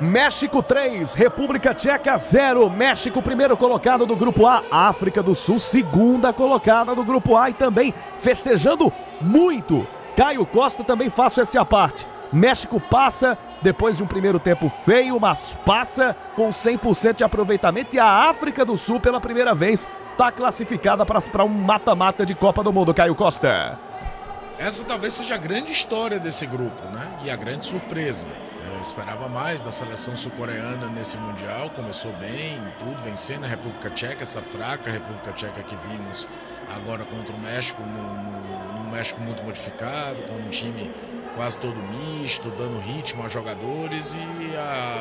México 3, República Tcheca 0. México, primeiro colocado do Grupo A. África do Sul, segunda colocada do Grupo A. E também festejando muito. Caio Costa, também faço essa parte. México passa depois de um primeiro tempo feio, mas passa com 100% de aproveitamento. E a África do Sul, pela primeira vez, está classificada para um mata-mata de Copa do Mundo. Caio Costa. Essa talvez seja a grande história desse grupo, né? E a grande surpresa. Eu esperava mais da seleção sul-coreana nesse Mundial, começou bem, tudo, vencendo a República Tcheca, essa fraca República Tcheca que vimos agora contra o México, no México muito modificado, com um time quase todo misto, dando ritmo a jogadores, e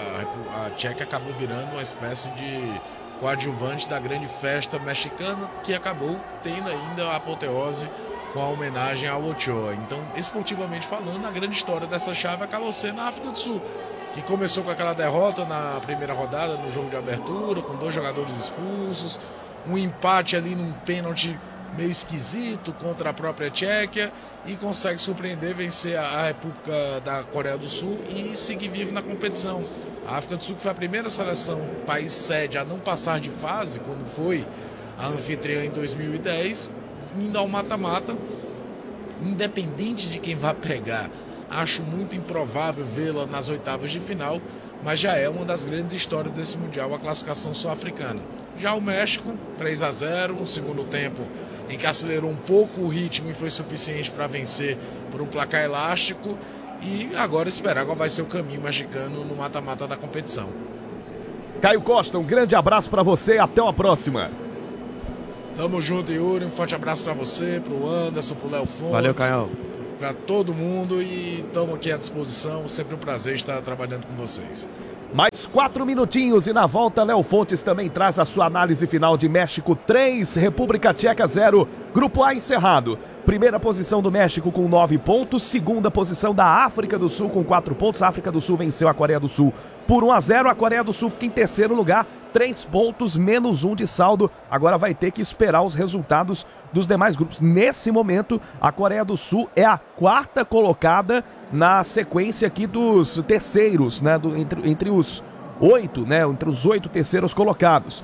a Tcheca acabou virando uma espécie de coadjuvante da grande festa mexicana, que acabou tendo ainda a apoteose com a homenagem ao Ochoa. Então, esportivamente falando, a grande história dessa chave acabou sendo a África do Sul, que começou com aquela derrota na primeira rodada, no jogo de abertura, com 2 jogadores expulsos, um empate ali num pênalti meio esquisito contra a própria Tchequia, e consegue surpreender, vencer a República da Coreia do Sul e seguir vivo na competição. A África do Sul, que foi a primeira seleção, país sede, a não passar de fase, quando foi a anfitriã em 2010, indo ao mata-mata, independente de quem vá pegar. Acho muito improvável vê-la nas oitavas de final, mas já é uma das grandes histórias desse Mundial, a classificação sul-africana. Já o México, 3-0, no segundo tempo, em que acelerou um pouco o ritmo e foi suficiente para vencer por um placar elástico, e agora esperar qual vai ser o caminho mexicano no mata-mata da competição. Caio Costa, um grande abraço para você, até uma próxima. Tamo junto, Yuri. Um forte abraço pra você, pro Anderson, pro Léo Fontes. Valeu, Caio. Pra todo mundo, e estamos aqui à disposição. Sempre um prazer estar trabalhando com vocês. Mais 4 minutinhos e na volta Léo Fontes também traz a sua análise final de México 3, República Tcheca 0. Grupo A encerrado. Primeira posição do México com 9 pontos. Segunda posição da África do Sul com 4 pontos. A África do Sul venceu a Coreia do Sul por 1-0. A Coreia do Sul fica em terceiro lugar. 3 pontos, menos 1 de saldo. Agora vai ter que esperar os resultados dos demais grupos. Nesse momento, a Coreia do Sul é a 4ª colocada na sequência aqui dos terceiros, né? Entre os 8, né? Entre os 8 terceiros colocados.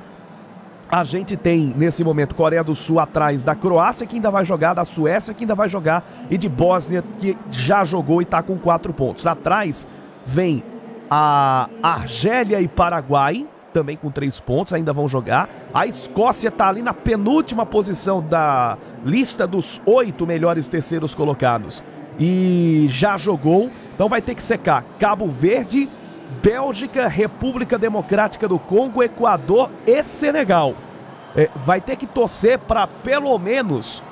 A gente tem, nesse momento, Coreia do Sul atrás da Croácia, que ainda vai jogar, da Suécia, que ainda vai jogar, e de Bósnia, que já jogou e está com 4 pontos. Atrás vem a Argélia e Paraguai, também com 3 pontos, ainda vão jogar. A Escócia está ali na penúltima posição da lista dos 8 melhores terceiros colocados. E já jogou, então vai ter que secar Cabo Verde, Bélgica, República Democrática do Congo, Equador e Senegal. Vai ter que torcer para pelo menos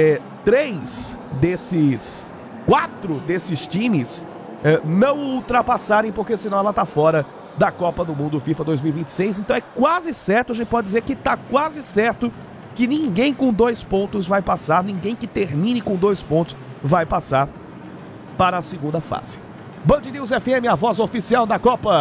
4 desses times não ultrapassarem, porque senão ela está fora da Copa do Mundo FIFA 2026. Então é quase certo, a gente pode dizer que está quase certo que ninguém com 2 pontos vai passar, ninguém que termine com 2 pontos vai passar para a segunda fase. Band News FM, a voz oficial da Copa.